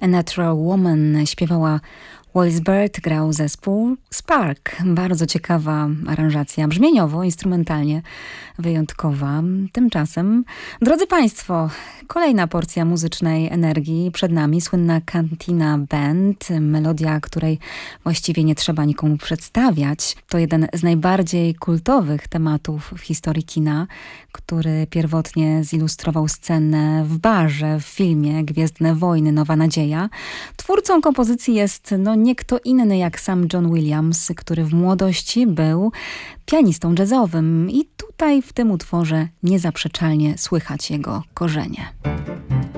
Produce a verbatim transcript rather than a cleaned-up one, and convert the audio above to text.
A Natural Woman śpiewała Wallis Bird, grał zespół Spark. Bardzo ciekawa aranżacja, brzmieniowo, instrumentalnie wyjątkowa. Tymczasem, drodzy Państwo, kolejna porcja muzycznej energii przed nami. Słynna Cantina Band, melodia, której właściwie nie trzeba nikomu przedstawiać. To jeden z najbardziej kultowych tematów w historii kina, który pierwotnie zilustrował scenę w barze w filmie Gwiezdne Wojny, Nowa Nadzieja. Twórcą kompozycji jest no nie kto inny jak sam John Williams, który w młodości był pianistą jazzowym i tutaj w tym utworze niezaprzeczalnie słychać jego korzenie.